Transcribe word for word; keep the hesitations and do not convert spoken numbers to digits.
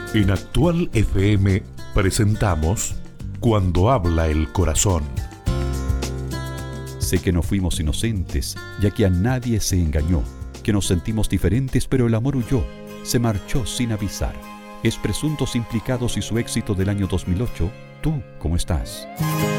En Actual F M presentamos Cuando habla el corazón. Sé que no fuimos inocentes, ya que a nadie se engañó, que nos sentimos diferentes, pero el amor huyó, se marchó sin avisar. Es Presuntos Implicados y su éxito del año dos mil ocho. ¿Tú cómo estás?